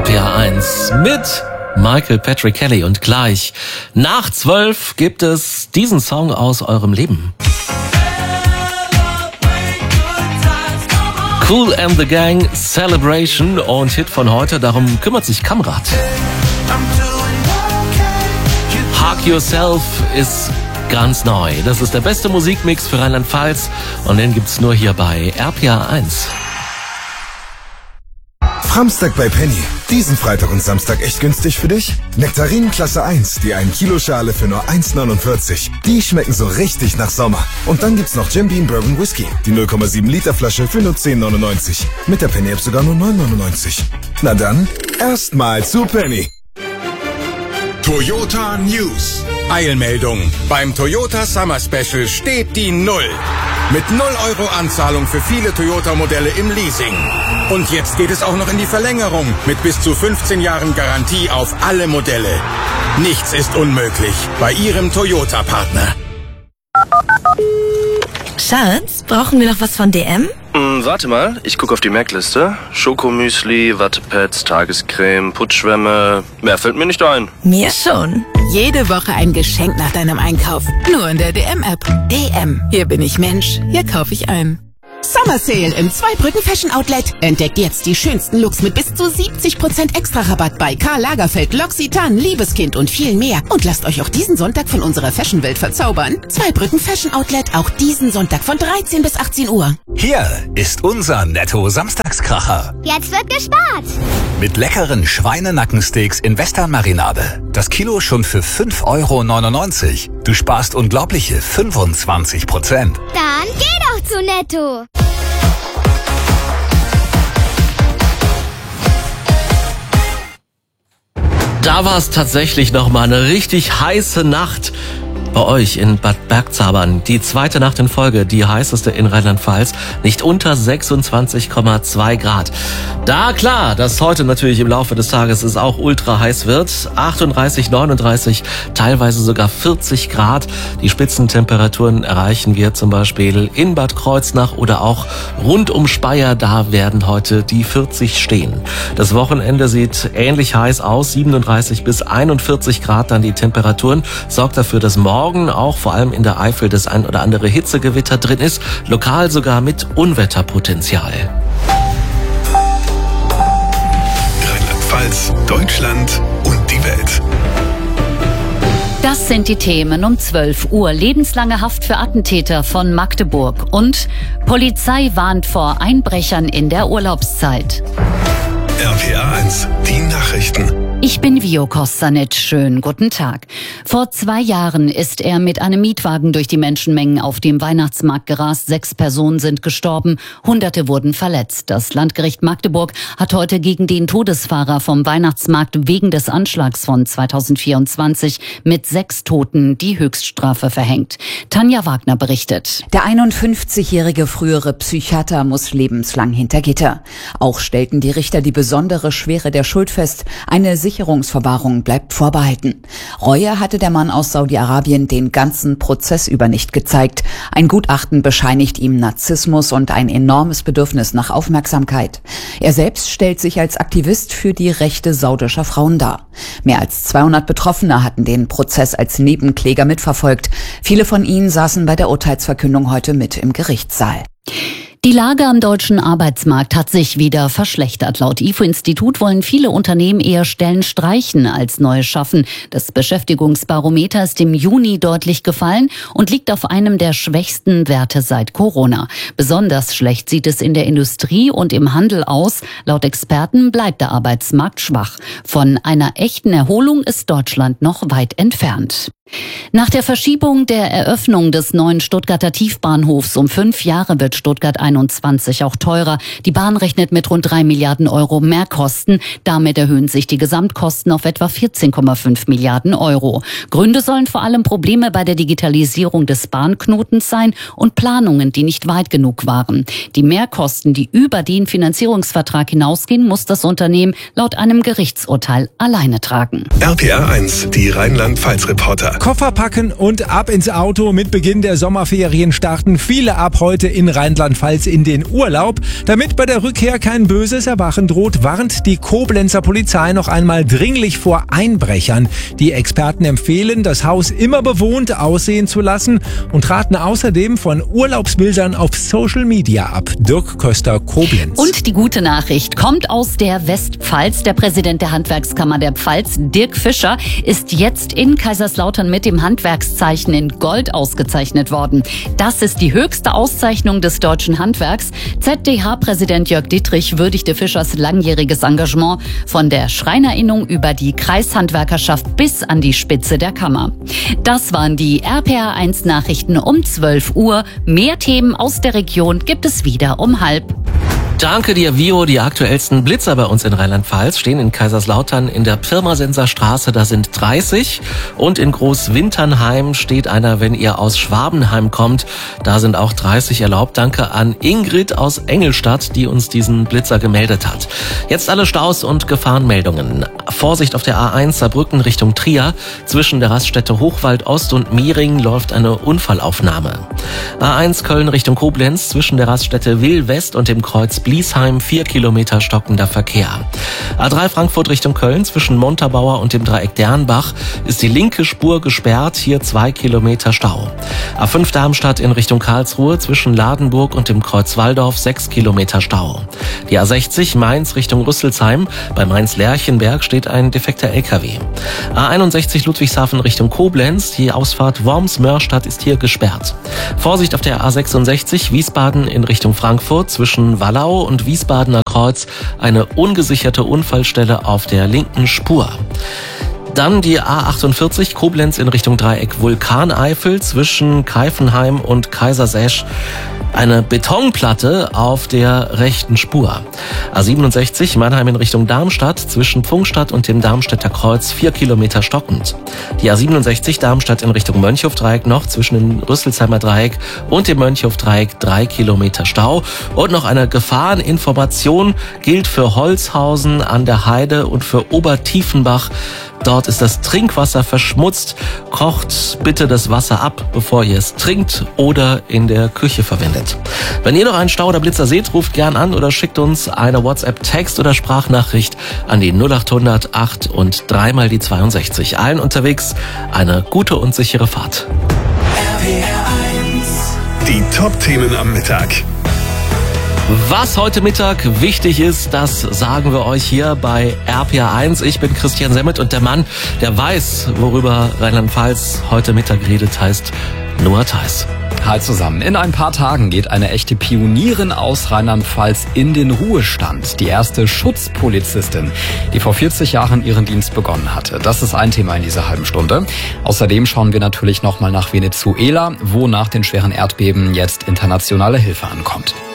RPA 1 mit Michael Patrick Kelly. Und gleich nach 12 gibt es diesen Song aus eurem Leben. Kool and the Gang, Celebration und Hit von heute. Darum kümmert sich Kamrat. Hug Yourself ist ganz neu. Das ist der beste Musikmix für Rheinland-Pfalz und den gibt's nur hier bei RPA 1. Framstag bei Penny. Diesen Freitag und Samstag echt günstig für dich? Nektarinen Klasse 1, die 1 Kilo Schale für nur 1,49. Die schmecken so richtig nach Sommer. Und dann gibt's noch Jim Beam Bourbon Whisky, die 0,7 Liter Flasche für nur 10,99. Mit der Penny App sogar nur 9,99. Na dann, erstmal zu Penny. Toyota News. Eilmeldung. Beim Toyota Summer Special steht die Null. Mit 0 Euro Anzahlung für viele Toyota-Modelle im Leasing. Und jetzt geht es auch noch in die Verlängerung mit bis zu 15 Jahren Garantie auf alle Modelle. Nichts ist unmöglich bei Ihrem Toyota-Partner. Schatz, brauchen wir noch was von DM? Warte mal, ich gucke auf die Merkliste. Schokomüsli, Wattepads, Tagescreme, Putzschwämme. Mehr fällt mir nicht ein. Mir schon. Jede Woche ein Geschenk nach deinem Einkauf. Nur in der DM-App. DM. Hier bin ich Mensch. Hier kaufe ich ein. Summer Sale im Zweibrücken Fashion Outlet. Entdeckt jetzt die schönsten Looks mit bis zu 70% Extra-Rabatt bei Karl Lagerfeld, L'Occitane, Liebeskind und viel mehr. Und lasst euch auch diesen Sonntag von unserer Fashion-Welt verzaubern. Zweibrücken Fashion Outlet, auch diesen Sonntag von 13 bis 18 Uhr. Hier ist unser Netto-Samstagskracher. Jetzt wird gespart. Mit leckeren Schweinenackensteaks in Western-Marinade. Das Kilo schon für 5,99 €. Du sparst unglaubliche 25%. Dann geh doch zu Netto. Da war es tatsächlich nochmal eine richtig heiße Nacht bei euch in Bad Bergzabern. Die zweite Nacht in Folge, die heißeste in Rheinland-Pfalz, nicht unter 26,2 Grad. Da klar, dass heute natürlich im Laufe des Tages es auch ultra heiß wird. 38, 39, teilweise sogar 40 Grad. Die Spitzentemperaturen erreichen wir zum Beispiel in Bad Kreuznach oder auch rund um Speyer. Da werden heute die 40 stehen. Das Wochenende sieht ähnlich heiß aus. 37 bis 41 Grad dann die Temperaturen. Sorgt dafür, dass morgen auch vor allem in der Eifel das ein oder andere Hitzegewitter drin ist. Lokal sogar mit Unwetterpotenzial. Rheinland-Pfalz, Deutschland und die Welt. Das sind die Themen um 12 Uhr. Lebenslange Haft für Attentäter von Magdeburg. Und Polizei warnt vor Einbrechern in der Urlaubszeit. RPA 1, die Nachrichten. Ich bin Vio Kostanic. Schönen guten Tag. Vor 2 Jahren ist er mit einem Mietwagen durch die Menschenmengen auf dem Weihnachtsmarkt gerast. 6 Personen sind gestorben, Hunderte wurden verletzt. Das Landgericht Magdeburg hat heute gegen den Todesfahrer vom Weihnachtsmarkt wegen des Anschlags von 2024 mit 6 Toten die Höchststrafe verhängt. Tanja Wagner berichtet. Der 51-jährige frühere Psychiater muss lebenslang hinter Gitter. Auch stellten die Richter die besondere Schwere der Schuld fest. Eine Sicherungsverwahrung bleibt vorbehalten. Reue hatte der Mann aus Saudi-Arabien den ganzen Prozess über nicht gezeigt. Ein Gutachten bescheinigt ihm Narzissmus und ein enormes Bedürfnis nach Aufmerksamkeit. Er selbst stellt sich als Aktivist für die Rechte saudischer Frauen dar. Mehr als 200 Betroffene hatten den Prozess als Nebenkläger mitverfolgt. Viele von ihnen saßen bei der Urteilsverkündung heute mit im Gerichtssaal. Die Lage am deutschen Arbeitsmarkt hat sich wieder verschlechtert. Laut IFO-Institut wollen viele Unternehmen eher Stellen streichen als neue schaffen. Das Beschäftigungsbarometer ist im Juni deutlich gefallen und liegt auf einem der schwächsten Werte seit Corona. Besonders schlecht sieht es in der Industrie und im Handel aus. Laut Experten bleibt der Arbeitsmarkt schwach. Von einer echten Erholung ist Deutschland noch weit entfernt. Nach der Verschiebung der Eröffnung des neuen Stuttgarter Tiefbahnhofs um 5 Jahre wird Stuttgart 21 auch teurer. Die Bahn rechnet mit rund 3 Milliarden Euro Mehrkosten. Damit erhöhen sich die Gesamtkosten auf etwa 14,5 Milliarden Euro. Gründe sollen vor allem Probleme bei der Digitalisierung des Bahnknotens sein und Planungen, die nicht weit genug waren. Die Mehrkosten, die über den Finanzierungsvertrag hinausgehen, muss das Unternehmen laut einem Gerichtsurteil alleine tragen. RPA 1, die Rheinland-Pfalz-Reporter. Koffer packen und ab ins Auto. Mit Beginn der Sommerferien starten viele ab heute in Rheinland-Pfalz in den Urlaub. Damit bei der Rückkehr kein böses Erwachen droht, warnt die Koblenzer Polizei noch einmal dringlich vor Einbrechern. Die Experten empfehlen, das Haus immer bewohnt aussehen zu lassen und raten außerdem von Urlaubsbildern auf Social Media ab. Dirk Köster, Koblenz. Und die gute Nachricht kommt aus der Westpfalz. Der Präsident der Handwerkskammer der Pfalz, Dirk Fischer, ist jetzt in Kaiserslautern mit dem Handwerkszeichen in Gold ausgezeichnet worden. Das ist die höchste Auszeichnung des deutschen Handwerks. ZDH-Präsident Jörg Dittrich würdigte Fischers langjähriges Engagement von der Schreinerinnung über die Kreishandwerkerschaft bis an die Spitze der Kammer. Das waren die RPA1 Nachrichten um 12 Uhr. Mehr Themen aus der Region gibt es wieder um 12:30. Danke dir, Vio. Die aktuellsten Blitzer bei uns in Rheinland-Pfalz stehen in Kaiserslautern in der Pirmasenser Straße, da sind 30. Und in Großwinternheim steht einer, wenn ihr aus Schwabenheim kommt, da sind auch 30 erlaubt. Danke an Ingrid aus Engelstadt, die uns diesen Blitzer gemeldet hat. Jetzt alle Staus und Gefahrenmeldungen. Vorsicht auf der A1 Saarbrücken Richtung Trier. Zwischen der Raststätte Hochwald Ost und Mehring läuft eine Unfallaufnahme. A1 Köln Richtung Koblenz zwischen der Raststätte Will West und dem Kreuz Bliesheim 4 Kilometer stockender Verkehr. A3 Frankfurt Richtung Köln zwischen Montabaur und dem Dreieck Dernbach ist die linke Spur gesperrt, hier 2 Kilometer Stau. A5 Darmstadt in Richtung Karlsruhe zwischen Ladenburg und dem Kreuz Walldorf 6 Kilometer Stau. Die A60 Mainz Richtung Rüsselsheim, bei Mainz-Lerchenberg steht ein defekter LKW. A61 Ludwigshafen Richtung Koblenz, die Ausfahrt Worms-Mörstadt ist hier gesperrt. Vorsicht auf der A66 Wiesbaden in Richtung Frankfurt zwischen Wallau und Wiesbadener Kreuz eine ungesicherte Unfallstelle auf der linken Spur. Dann die A48 Koblenz in Richtung Dreieck Vulkaneifel zwischen Keifenheim und Kaisersesch. Eine Betonplatte auf der rechten Spur. A67 Mannheim in Richtung Darmstadt zwischen Pfungstadt und dem Darmstädter Kreuz 4 Kilometer stockend. Die A67 Darmstadt in Richtung Mönchhofdreieck noch zwischen dem Rüsselsheimer Dreieck und dem Mönchhofdreieck 3 Kilometer Stau. Und noch eine Gefahreninformation gilt für Holzhausen an der Heide und für Obertiefenbach. Dort ist das Trinkwasser verschmutzt. Kocht bitte das Wasser ab, bevor ihr es trinkt oder in der Küche verwendet. Wenn ihr noch einen Stau oder Blitzer seht, ruft gern an oder schickt uns eine WhatsApp-Text- oder Sprachnachricht an die 0800 8 und 3 mal die 62. Allen unterwegs eine gute und sichere Fahrt. Die Top-Themen am Mittag. Was heute Mittag wichtig ist, das sagen wir euch hier bei RPA1. Ich bin Christian Semmet und der Mann, der weiß, worüber Rheinland-Pfalz heute Mittag redet, heißt Noah Theis. Hi zusammen. In ein paar Tagen geht eine echte Pionierin aus Rheinland-Pfalz in den Ruhestand. Die erste Schutzpolizistin, die vor 40 Jahren ihren Dienst begonnen hatte. Das ist ein Thema in dieser halben Stunde. Außerdem schauen wir natürlich nochmal nach Venezuela, wo nach den schweren Erdbeben jetzt internationale Hilfe ankommt.